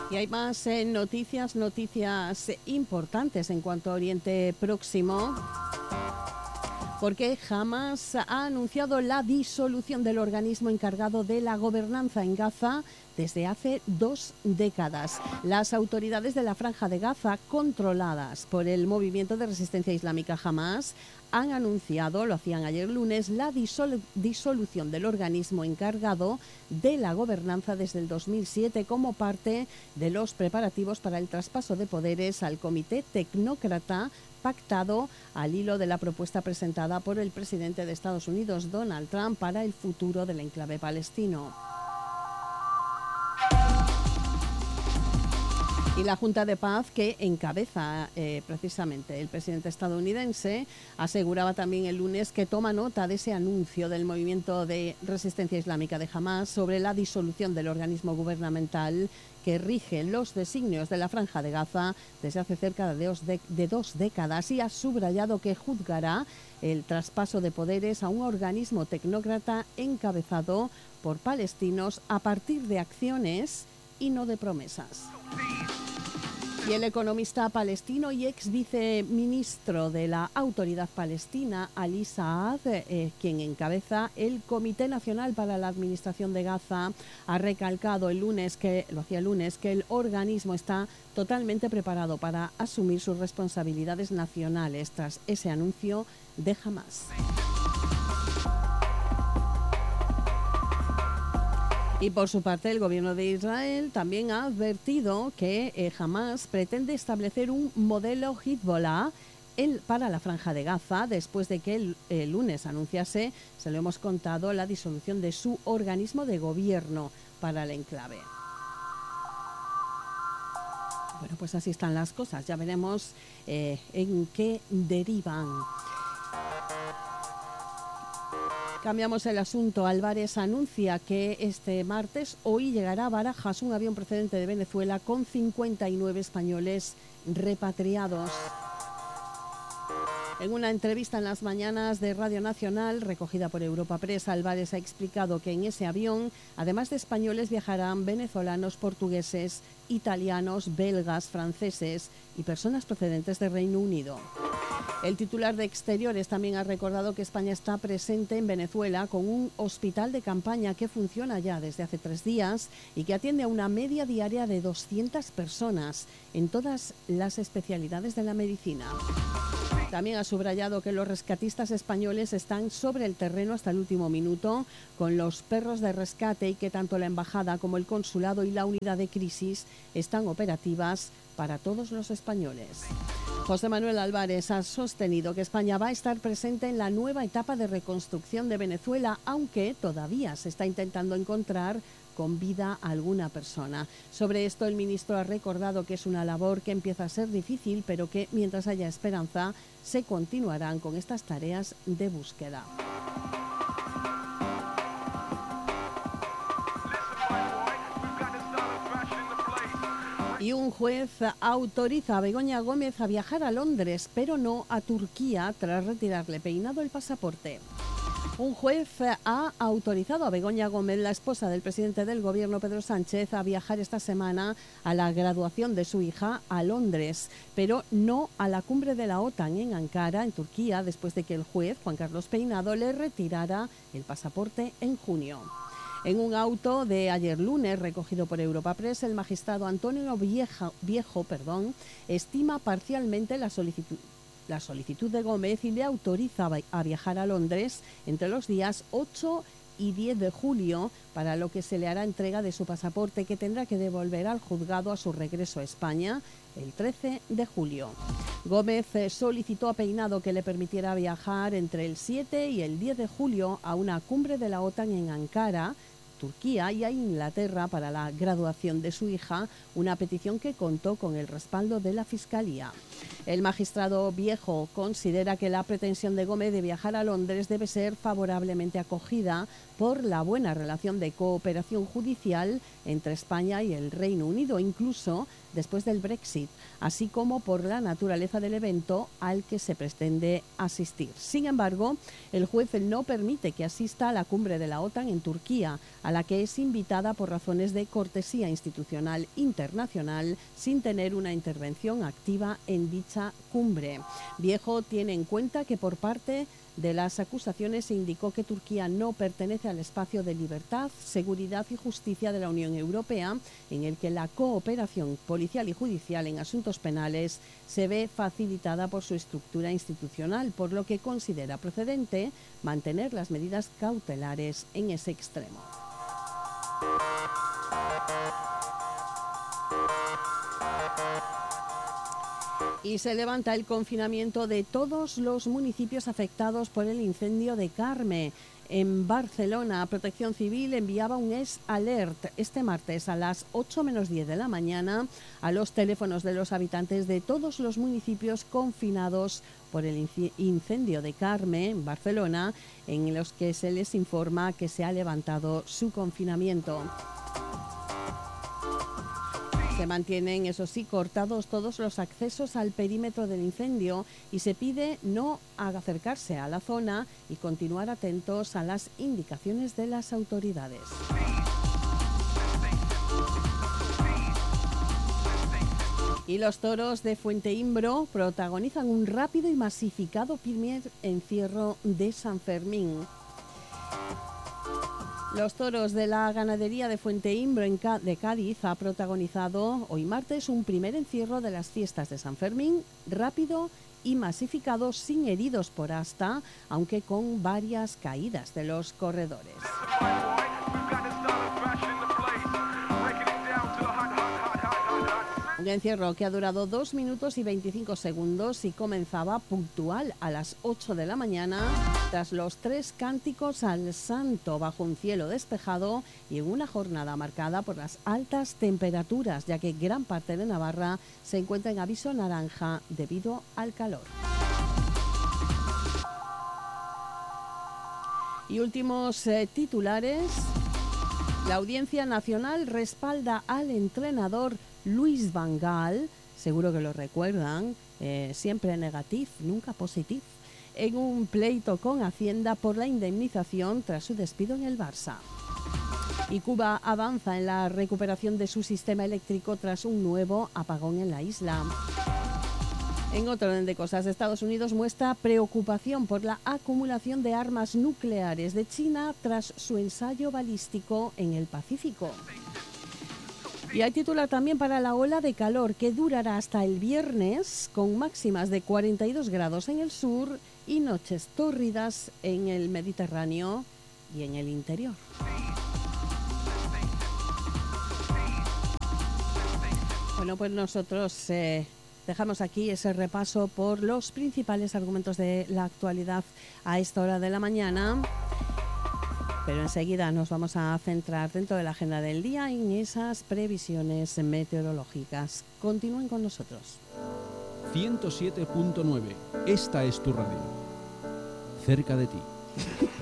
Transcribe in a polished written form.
Y hay más noticias importantes en cuanto a Oriente Próximo, porque Hamás ha anunciado la disolución del organismo encargado de la gobernanza en Gaza desde hace 2 décadas. Las autoridades de la Franja de Gaza, controladas por el movimiento de resistencia islámica Hamás, han anunciado, lo hacían ayer lunes, la disolución del organismo encargado de la gobernanza desde el 2007 como parte de los preparativos para el traspaso de poderes al Comité Tecnócrata pactado al hilo de la propuesta presentada por el presidente de Estados Unidos, Donald Trump, para el futuro del enclave palestino. Y la Junta de Paz que encabeza precisamente el presidente estadounidense aseguraba también el lunes que toma nota de ese anuncio del movimiento de resistencia islámica de Hamás sobre la disolución del organismo gubernamental que rige los designios de la Franja de Gaza desde hace cerca de 2 décadas, y ha subrayado que juzgará el traspaso de poderes a un organismo tecnócrata encabezado por palestinos a partir de acciones y no de promesas. Y el economista palestino y ex viceministro de la Autoridad Palestina, Ali Saad, quien encabeza el Comité Nacional para la Administración de Gaza, ha recalcado el lunes que el organismo está totalmente preparado para asumir sus responsabilidades nacionales tras ese anuncio de Hamás. Y por su parte, el gobierno de Israel también ha advertido que Hamás pretende establecer un modelo Hezbollah para la Franja de Gaza después de que el lunes anunciase, se lo hemos contado, la disolución de su organismo de gobierno para el enclave. Bueno, pues así están las cosas. Ya veremos en qué derivan. Cambiamos el asunto. Álvarez anuncia que este martes, hoy, llegará a Barajas un avión procedente de Venezuela con 59 españoles repatriados. En una entrevista en las mañanas de Radio Nacional, recogida por Europa Press, Álvarez ha explicado que en ese avión, además de españoles, viajarán venezolanos, portugueses, italianos, belgas, franceses y personas procedentes de Reino Unido. El titular de Exteriores también ha recordado que España está presente en Venezuela con un hospital de campaña que funciona ya desde hace 3 días y que atiende a una media diaria de 200 personas en todas las especialidades de la medicina. También ha subrayado que los rescatistas españoles están sobre el terreno hasta el último minuto con los perros de rescate y que tanto la embajada como el consulado y la unidad de crisis están operativas para todos los españoles. José Manuel Álvarez ha sostenido que España va a estar presente en la nueva etapa de reconstrucción de Venezuela, aunque todavía se está intentando encontrar con vida a alguna persona. Sobre esto, el ministro ha recordado que es una labor que empieza a ser difícil, pero que mientras haya esperanza, se continuarán con estas tareas de búsqueda. Y un juez autoriza a Begoña Gómez a viajar a Londres, pero no a Turquía, tras retirarle peinado el pasaporte. Un juez ha autorizado a Begoña Gómez, la esposa del presidente del gobierno Pedro Sánchez, a viajar esta semana a la graduación de su hija a Londres, pero no a la cumbre de la OTAN en Ankara, en Turquía, después de que el juez, Juan Carlos Peinado, le retirara el pasaporte en junio. En un auto de ayer lunes, recogido por Europa Press, el magistrado Antonio Viejo estima parcialmente la solicitud de Gómez y le autoriza a viajar a Londres entre los días 8 y 10 de julio, para lo que se le hará entrega de su pasaporte, que tendrá que devolver al juzgado a su regreso a España el 13 de julio. Gómez solicitó a Peinado que le permitiera viajar entre el 7 y el 10 de julio a una cumbre de la OTAN en Ankara, Turquía, y a Inglaterra para la graduación de su hija, una petición que contó con el respaldo de la Fiscalía. El magistrado Viejo considera que la pretensión de Gómez de viajar a Londres debe ser favorablemente acogida por la buena relación de cooperación judicial entre España y el Reino Unido, incluso después del Brexit, así como por la naturaleza del evento al que se pretende asistir. Sin embargo, el juez no permite que asista a la cumbre de la OTAN en Turquía, a la que es invitada por razones de cortesía institucional internacional, sin tener una intervención activa en dicha cumbre. Viejo tiene en cuenta que por parte de las acusaciones se indicó que Turquía no pertenece al espacio de libertad, seguridad y justicia de la Unión Europea, en el que la cooperación policial y judicial en asuntos penales se ve facilitada por su estructura institucional, por lo que considera procedente mantener las medidas cautelares en ese extremo. Y se levanta el confinamiento de todos los municipios afectados por el incendio de Carme. En Barcelona, Protección Civil enviaba un alert este martes a las 8 menos 10 de la mañana a los teléfonos de los habitantes de todos los municipios confinados por el incendio de Carme, en Barcelona, en los que se les informa que se ha levantado su confinamiento. Se mantienen, eso sí, cortados todos los accesos al perímetro del incendio y se pide no acercarse a la zona y continuar atentos a las indicaciones de las autoridades. Y los toros de Fuenteimbro protagonizan un rápido y masificado primer encierro de San Fermín. Los toros de la ganadería de Fuenteimbro de Cádiz ha protagonizado hoy martes un primer encierro de las fiestas de San Fermín, rápido y masificado, sin heridos por asta, aunque con varias caídas de los corredores. Un encierro que ha durado 2 minutos y 25 segundos y comenzaba puntual a las 8 de la mañana tras los 3 cánticos al santo bajo un cielo despejado y en una jornada marcada por las altas temperaturas, ya que gran parte de Navarra se encuentra en aviso naranja debido al calor. Y últimos titulares. La Audiencia Nacional respalda al entrenador Luis Van Gaal, seguro que lo recuerdan, siempre negativo, nunca positivo, en un pleito con Hacienda por la indemnización tras su despido en el Barça. Y Cuba avanza en la recuperación de su sistema eléctrico tras un nuevo apagón en la isla. En otro orden de cosas, Estados Unidos muestra preocupación por la acumulación de armas nucleares de China tras su ensayo balístico en el Pacífico. Y hay titular también para la ola de calor que durará hasta el viernes, con máximas de 42 grados en el sur y noches tórridas en el Mediterráneo y en el interior. Bueno, pues nosotros dejamos aquí ese repaso por los principales argumentos de la actualidad a esta hora de la mañana. Pero enseguida nos vamos a centrar dentro de la agenda del día en esas previsiones meteorológicas. Continúen con nosotros. 107.9. Esta es tu radio. Cerca de ti.